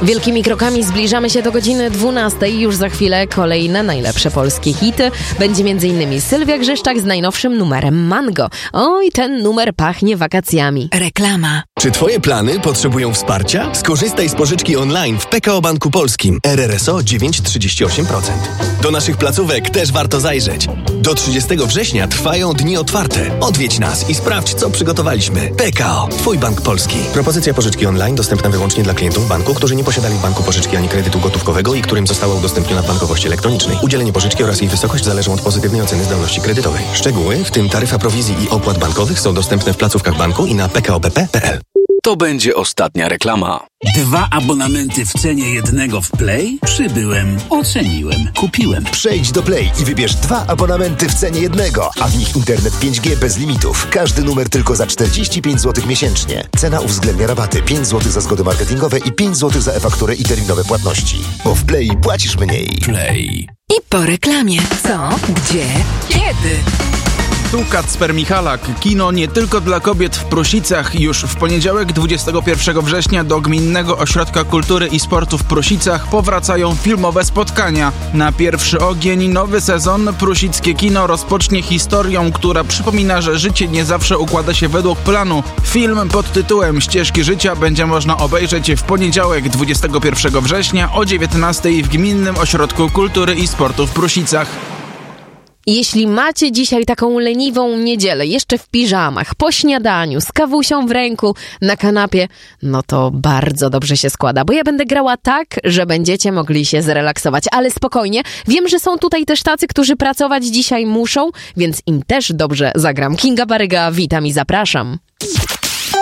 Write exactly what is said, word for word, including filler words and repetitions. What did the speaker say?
Wielkimi krokami zbliżamy się do godziny dwunastej. Już za chwilę kolejne najlepsze polskie hity. Będzie m.in. Sylwia Grzeszczak z najnowszym numerem Mango. Oj, ten numer pachnie wakacjami. Reklama. Czy twoje plany potrzebują wsparcia? Skorzystaj z pożyczki online w P K O Banku Polskim. R R S O dziewięć przecinek trzydzieści osiem procent. Do naszych placówek też warto zajrzeć. Do trzydziestego września trwają dni otwarte. Odwiedź nas i sprawdź, co przygotowaliśmy. P K O. Twój bank polski. Propozycja pożyczki online dostępna wyłącznie dla klientów banku, którzy nie posiadali w banku pożyczki ani kredytu gotówkowego i którym została udostępniona w bankowości elektronicznej. Udzielenie pożyczki oraz jej wysokość zależą od pozytywnej oceny zdolności kredytowej. Szczegóły, w tym taryfa prowizji i opłat bankowych, są dostępne w placówkach banku i na p k o b p kropka p l. To będzie ostatnia reklama. Dwa abonamenty w cenie jednego w Play? Przybyłem, oceniłem, kupiłem. Przejdź do Play i wybierz dwa abonamenty w cenie jednego, a w nich internet pięć G bez limitów. Każdy numer tylko za czterdzieści pięć złotych miesięcznie. Cena uwzględnia rabaty pięć złotych za zgody marketingowe i pięć złotych za e-fakturę i terminowe płatności. Bo w Play płacisz mniej. Play. I po reklamie. Co? Gdzie? Kiedy? Tu Kacper Michalak. Kino nie tylko dla kobiet w Prusicach. Już w poniedziałek dwudziestego pierwszego września do Gminnego Ośrodka Kultury i Sportu w Prusicach powracają filmowe spotkania. Na pierwszy ogień nowy sezon Prusickie Kino rozpocznie historią, która przypomina, że życie nie zawsze układa się według planu. Film pod tytułem Ścieżki życia będzie można obejrzeć w poniedziałek dwudziestego pierwszego września o dziewiętnastej w Gminnym Ośrodku Kultury i Sportu w Prusicach. Jeśli macie dzisiaj taką leniwą niedzielę, jeszcze w piżamach, po śniadaniu, z kawusią w ręku, na kanapie, no to bardzo dobrze się składa, bo ja będę grała tak, że będziecie mogli się zrelaksować, ale spokojnie, wiem, że są tutaj też tacy, którzy pracować dzisiaj muszą, więc im też dobrze zagram. Kinga Baryga, witam i zapraszam.